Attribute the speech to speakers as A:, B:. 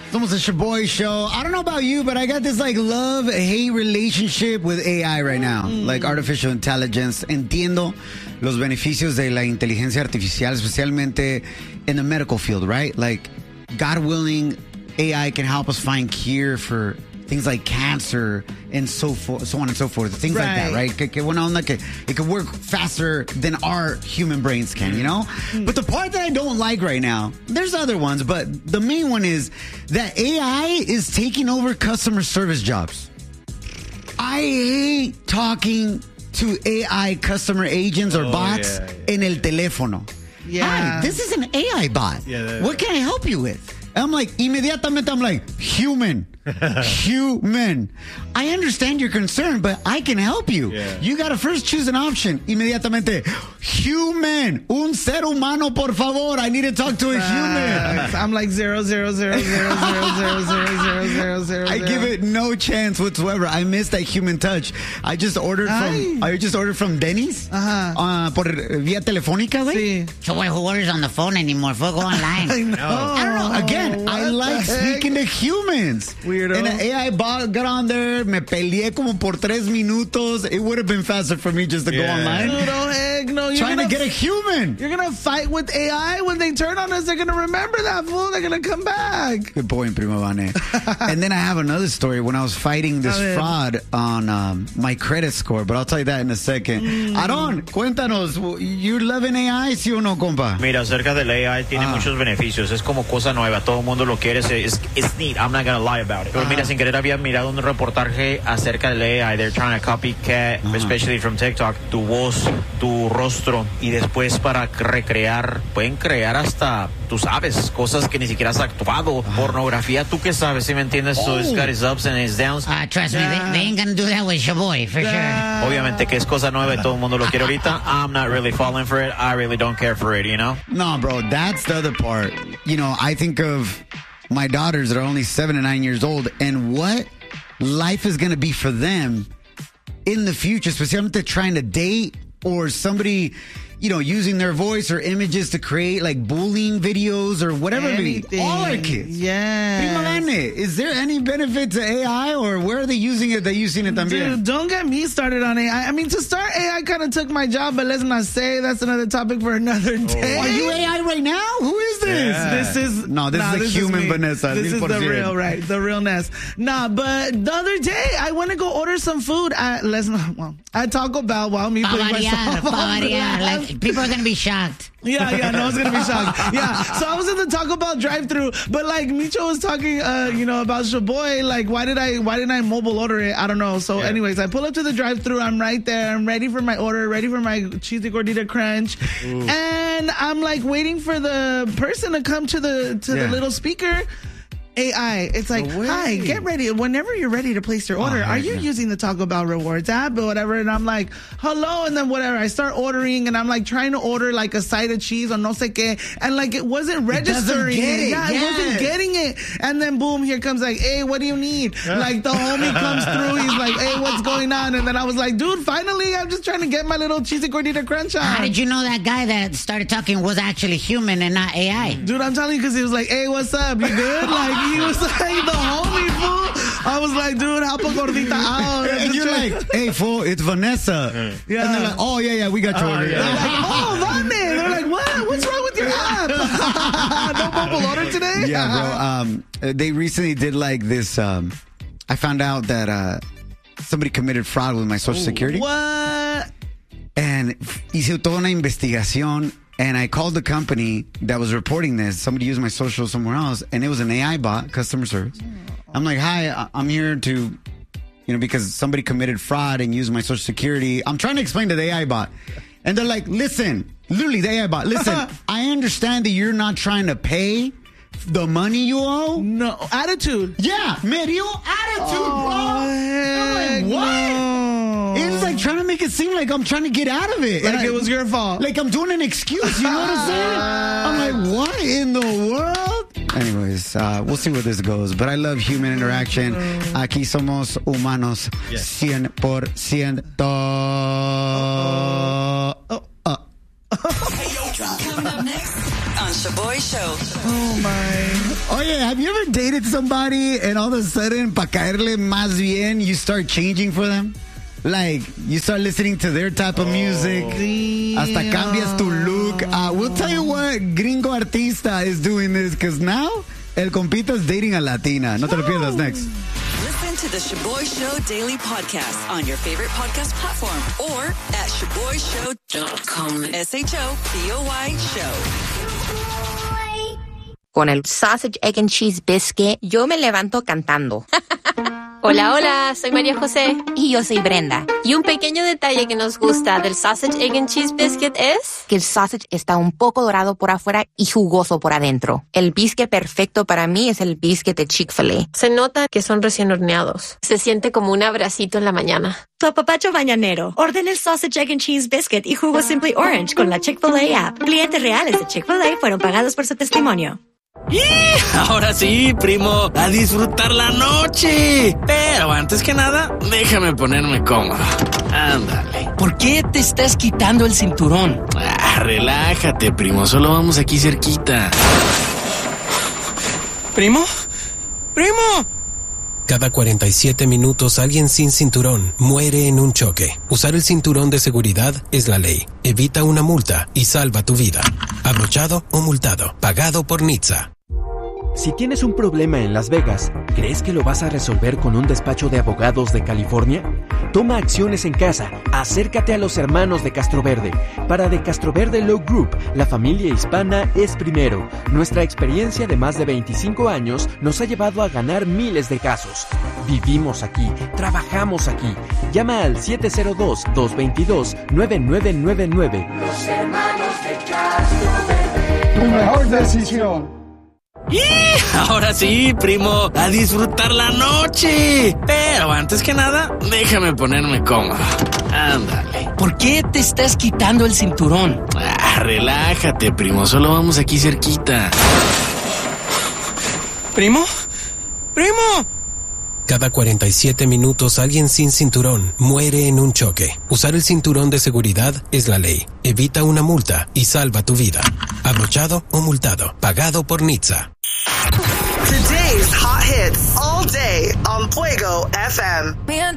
A: Somos the Shaboy Show. I don't know about you, but I got this like love-hate relationship with AI right now. Like artificial intelligence. Entiendo los beneficios de la inteligencia artificial, especialmente in the medical field, right? Like, God willing, AI can help us find cure for things like cancer and so on and so forth. Things like that, right? Que buena onda que it could work faster than our human brains can, you know? But the part that I don't like right now, there's other ones, but the main one is that AI is taking over customer service jobs. I hate talking to AI customer agents or bots en el teléfono. Hi, this is an AI bot. What can I help you with? I'm like, immediatamente, I'm like, human. Human. I understand your concern, but I can help you. You got to first choose an option. Inmediatamente, human. Un ser humano, por favor. I need to talk to a human.
B: I'm like 0.00000000000.
A: I give it no chance whatsoever. I miss that human touch. I just ordered from Denny's. Por vía telefónica, güey.
B: Sí.
C: So who orders on the phone anymore? Go online.
B: I know.
A: I don't know. Again, I like speaking to humans.
B: Weirdo.
A: And an AI bot got on there. Me peleé como por 3 minutos. It would have been faster for me just to go online.
B: Dude, oh, heck no.
A: Trying to get a human.
B: You're going to fight with AI. When they turn on us, they're going to remember that, fool. They're going to come back.
A: Good point, Primo Vane. And then I have another story when I was fighting this fraud on my credit score, but I'll tell you that in a second. Aaron, cuéntanos. You loving AI, sí o no, compa?
D: Mira, acerca del AI tiene muchos beneficios. Es como cosa nueva. Todo el mundo lo quiere. It's neat. I'm not going to lie about it. Pero mira, sin querer había mirado un reportaje acerca del AI. They're trying to copycat, especially from TikTok, tu voz, tu rostro. Y después para recrear, pueden crear hasta, tú sabes, cosas que ni siquiera has actuado. Pornografía, ¿tú qué sabes? ¿Sí me entiendes? So it's got its ups and its downs.
C: Trust me, they ain't gonna do that with Shaboy, for sure.
D: Obviamente que es cosa nueva y todo el mundo lo quiere ahorita. I'm not really falling for it. I really don't care for it, you know?
A: No, bro, that's the other part. You know, I think of my daughters that are only 7 and 9 years old and what life is going to be for them in the future, especially trying to date or somebody, you know, using their voice or images to create like bullying videos or whatever. All our kids.
B: Yeah.
A: Prima Vane, is there any benefit to AI or where are they using it that you've seen it también?
B: Dude, don't get me started on AI. I mean, to start, AI kind of took my job, but let's not say that's another topic for another day.
A: Are you AI right now? Who is this?
B: This is
A: the human Vanessa.
B: This is the real, right? The realness. But the other day I went to go order some food at Taco Bell while me putting myself on.
C: Like, people are going to be shocked.
B: Yeah, no one's going to be shocked. Yeah, so I was in the Taco Bell drive-thru, but like Micho was talking, about Shaboy, like why didn't I mobile order it? I don't know. So anyways, I pull up to the drive-thru, I'm right there, I'm ready for my order, ready for my cheesy gordita crunch, and I'm like waiting for the person to come to the little speaker. AI. It's like, hi, get ready. Whenever you're ready to place your order, are you using the Taco Bell Rewards app or whatever? And I'm like, hello. And then whatever. I start ordering and I'm like trying to order like a side of cheese or no sé qué. And like it wasn't registering. It wasn't getting it. And then boom, here comes like, hey, what do you need? Like the homie comes through. He's like, hey, what's going on? And then I was like, dude, finally, I'm just trying to get my little cheesy gordita crunch on.
C: How did you know that guy that started talking was actually human and not AI?
B: Dude, I'm telling you, because he was like, hey, what's up? You good? Like, he was like the homie, fool. I was like, dude, help a gordita out.
A: And you're like, hey, fool, it's Vanessa.
B: Yeah.
A: And they're like, oh, yeah, we got your order.
B: They're like, oh, Vane. They're like, what? What's wrong with your app? No mobile order today?
A: Yeah, bro. They recently did like this. I found out that somebody committed fraud with my Social Security.
B: What?
A: And hice toda una investigación. And I called the company that was reporting this. Somebody used my social somewhere else, and it was an AI bot, customer service. I'm like, hi, I'm here to, because somebody committed fraud and used my Social Security. I'm trying to explain to the AI bot. And they're like, listen, literally the AI bot, listen, I understand that you're not trying to pay the money you owe.
B: No, attitude.
A: Yeah, me dio attitude, bro. I'm like, what?
B: No.
A: It's like trying to make it seem like I'm trying to get out of it.
B: Like it was your fault.
A: Like I'm doing an excuse, you know what I'm saying? I'm like, what in the world? Anyways, we'll see where this goes. But I love human interaction. Aquí somos humanos 100%.
E: Coming up next on Shaboy Show.
B: Oh, my.
A: Oye, Oye, have you ever dated somebody and all of a sudden, pa' caerle más bien, you start changing for them? Like, you start listening to their type of music. Hasta cambias tu look. We'll tell you what, Gringo Artista is doing this, because now, el compita is dating a Latina. No te lo pierdas, next.
E: Listen to the Shaboy Show Daily Podcast on your favorite podcast platform or at ShaboyShow.com. SHOPOY Show.
F: Con el Sausage, Egg and Cheese Biscuit, yo me levanto cantando.
G: Hola, hola, soy María José.
F: Y yo soy Brenda.
G: Y un pequeño detalle que nos gusta del Sausage, Egg and Cheese Biscuit es
F: que el sausage está un poco dorado por afuera y jugoso por adentro. El biscuit perfecto para mí es el biscuit de Chick-fil-A.
G: Se nota que son recién horneados. Se siente como un abracito en la mañana.
H: Tu apapacho mañanero. Ordena el Sausage, Egg and Cheese Biscuit y jugo Simply Orange con la Chick-fil-A app. Clientes reales de Chick-fil-A fueron pagados por su testimonio.
I: Ahora sí, primo, a disfrutar la noche. Pero antes que nada, déjame ponerme cómodo. Ándale.
J: ¿Por qué te estás quitando el cinturón?
I: Relájate, primo, solo vamos aquí cerquita.
J: ¿Primo? ¡Primo!
K: Cada 47 minutos alguien sin cinturón muere en un choque. Usar el cinturón de seguridad es la ley. Evita una multa y salva tu vida. Abrochado o multado. Pagado por NHTSA.
L: Si tienes un problema en Las Vegas, ¿crees que lo vas a resolver con un despacho de abogados de California? Toma acciones en casa. Acércate a los hermanos de Castroverde. Para The Castroverde Law Group, la familia hispana es primero. Nuestra experiencia de más de 25 años nos ha llevado a ganar miles de casos. Vivimos aquí, trabajamos aquí. Llama al 702-222-9999.
M: Los hermanos de Castroverde. Tu mejor decisión.
I: Ahora sí, primo, a disfrutar la noche. Pero antes que nada, déjame ponerme cómodo. Ándale.
J: ¿Por qué te estás quitando el cinturón?
I: Relájate, primo, solo vamos aquí cerquita.
J: ¿Primo? ¡Primo!
K: Cada 47 minutos alguien sin cinturón muere en un choque. Usar el cinturón de seguridad es la ley. Evita una multa y salva tu vida. Abrochado o multado. Pagado por NHTSA.
N: Today's hot hits all day on Fuego FM.
E: Man,